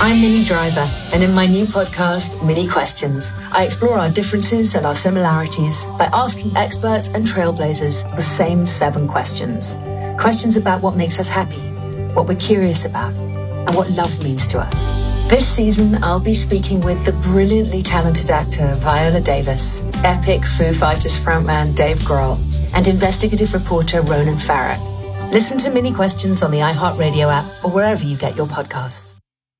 I'm Minnie Driver, and in my new podcast, Mini Questions, I explore our differences and our similarities by asking experts and trailblazers the same 7 questions. Questions about what makes us happy, what we're curious about, and what love means to us. This season, I'll be speaking with the brilliantly talented actor Viola Davis, epic Foo Fighters frontman Dave Grohl, and investigative reporter Ronan Farrow. Listen to Mini Questions on the iHeartRadio app or wherever you get your podcasts.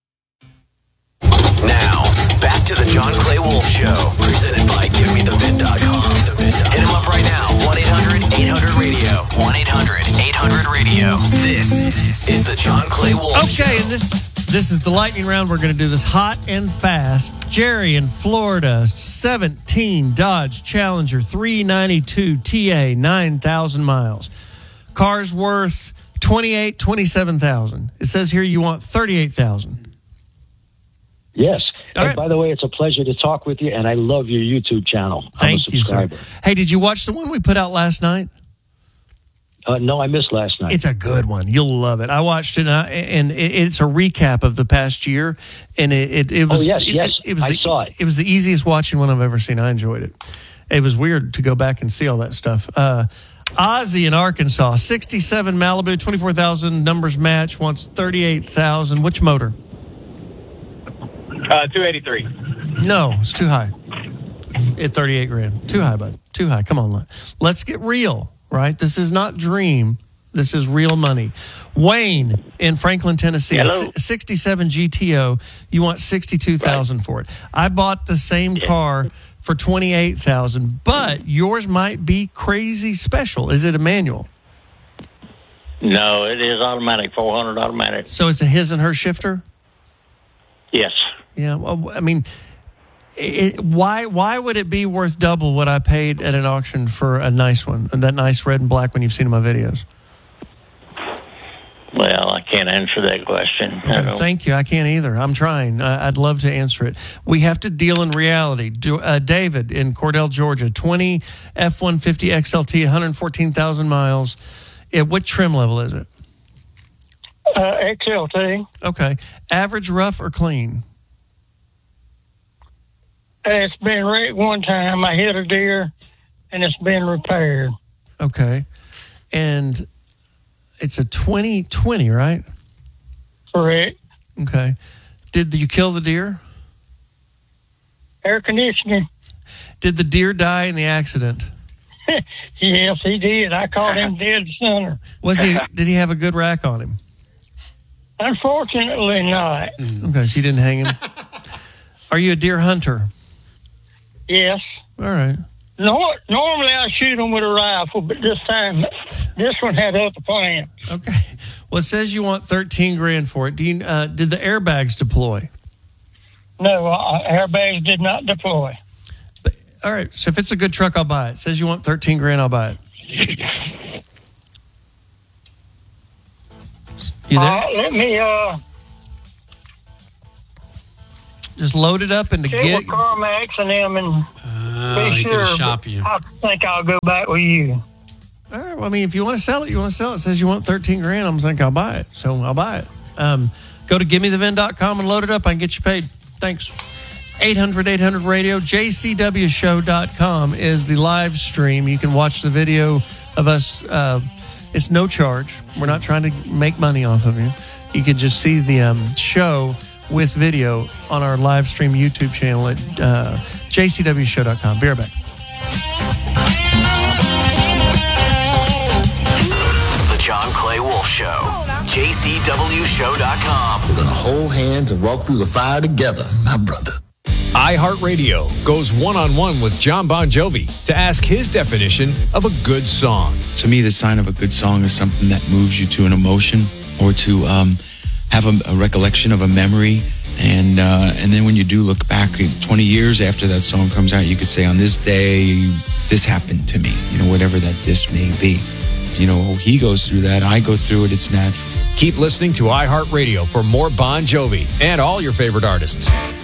Now, back to the John Clay Wolf Show, presented by GiveMeTheVid.com. Hit him up right now, 1-800-800-RADIO. 1-800-800-RADIO. This is the John Clay Wolf Show. Okay, and this is the lightning round. We're going to do this hot and fast. Jerry in Florida, 17 Dodge Challenger 392 TA, 9,000 miles. Car's worth $27,000. It says here you want $38,000. Yes. All And right. by the way, it's a pleasure to talk with you, and I love your YouTube channel. Thank I'm a you, sir. subscriber. Hey, did you watch the one we put out last night? No, I missed last night. It's a good one. You'll love it. I watched it, and it's a recap of the past year. And it was. Oh, yes. It was I saw it. It was the easiest watching one I've ever seen. I enjoyed it. It was weird to go back and see all that stuff. Ozzy in Arkansas, 67 Malibu, 24,000 numbers match, wants 38,000. Which motor? 283. No, it's too high. At 38 grand. Too high, bud. Too high. Come on. Let's get real, right? This is not dream. This is real money. Wayne in Franklin, Tennessee. Hello. 67 GTO. You want 62,000 for it. I bought the same car for 28,000, but yours might be crazy special. Is it a manual? No, it is automatic, 400 automatic. So it's a his and her shifter? Yes. Yeah, well, I mean, why would it be worth double what I paid at an auction for a nice one, that nice red and black one you've seen in my videos? Well, I can't answer that question. Okay, thank you. I can't either. I'm trying. I'd love to answer it. We have to deal in reality. David in Cordell, Georgia, 20 F-150 XLT, 114,000 miles. What trim level is it? XLT. Okay. Average, rough, or clean? It's been wrecked one time. I hit a deer, and it's been repaired. Okay. And it's a 2020, right? Correct. Okay. Did you kill the deer? Air conditioning. Did the deer die in the accident? Yes, he did. I called him dead center. Did he have a good rack on him? Unfortunately not. Okay, so you didn't hang him. Are you a deer hunter? Yes. All right. Normally I shoot them with a rifle, but this time, this one had other plans. Okay. Well, it says you want 13 grand for it. Did the airbags deploy? No, airbags did not deploy. But, all right. So if it's a good truck, I'll buy it. It says you want 13 grand, I'll buy it. You there? Let me just load it up and check with CarMax and them and be he's sure. going to shop you. I think I'll go back with you. All right. Well, I mean, if you want to sell it, you want to sell it. It says you want 13 grand. I'm thinking I'll buy it. So I'll buy it. Go to GiveMeTheVin.com and load it up. I can get you paid. Thanks. 800-800-RADIO. JCWShow.com is the live stream. You can watch the video of us. It's no charge. We're not trying to make money off of you. You can just see the show with video on our live stream YouTube channel at JCWShow.com. Be right back. The John Clay Wolf Show. JCWShow.com. We're going to hold hands and walk through the fire together, my brother. iHeartRadio goes one-on-one with John Bon Jovi to ask his definition of a good song. To me, the sign of a good song is something that moves you to an emotion or to have a recollection of a memory. And then when you do look back 20 years after that song comes out, you could say, on this day, this happened to me, whatever that this may be. He goes through that. I go through it. It's natural. Keep listening to iHeartRadio for more Bon Jovi and all your favorite artists.